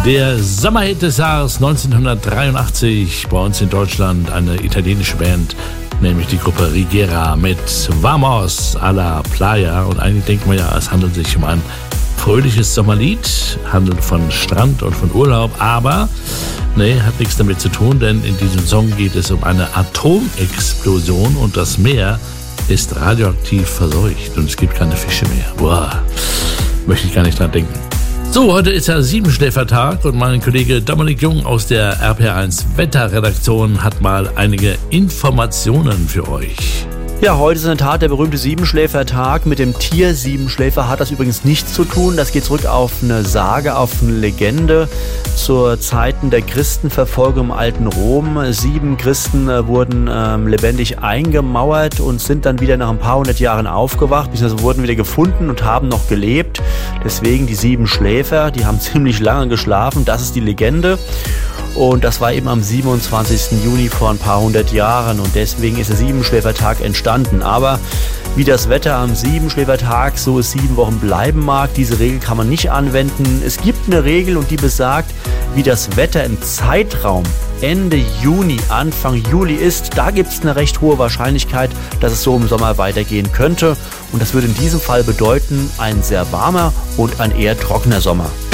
Der Sommerhit des Jahres 1983 bei uns in Deutschland, eine italienische Band, nämlich die Gruppe Rigera mit Vamos a la Playa. Und eigentlich denkt man ja, es handelt sich um ein fröhliches Sommerlied, handelt von Strand und von Urlaub, aber nee, hat nichts damit zu tun, denn in diesem Song geht es um eine Atomexplosion und das Meer ist radioaktiv verseucht und es gibt keine Fische mehr. Boah, möchte ich gar nicht dran denken. So, heute ist ja Siebenschläfertag und mein Kollege Dominik Jung aus der RPR1 Wetterredaktion hat mal einige Informationen für euch. Ja, heute ist in der Tat der berühmte Siebenschläfertag. Mit dem Tier Siebenschläfer hat das übrigens nichts zu tun. Das geht zurück auf eine Sage, auf eine Legende zur Zeiten der Christenverfolgung im alten Rom. 7 Christen wurden lebendig eingemauert und sind dann wieder nach ein paar hundert Jahren aufgewacht, beziehungsweise wurden wieder gefunden und haben noch gelebt. Deswegen die 7 Schläfer, die haben ziemlich lange geschlafen. Das ist die Legende. Und das war eben am 27. Juni vor ein paar hundert Jahren und deswegen ist der Siebenschläfertag entstanden. Aber wie das Wetter am Siebenschläfertag, so es 7 Wochen bleiben mag, diese Regel kann man nicht anwenden. Es gibt eine Regel und die besagt, wie das Wetter im Zeitraum Ende Juni, Anfang Juli ist, da gibt es eine recht hohe Wahrscheinlichkeit, dass es so im Sommer weitergehen könnte. Und das würde in diesem Fall bedeuten, ein sehr warmer und ein eher trockener Sommer.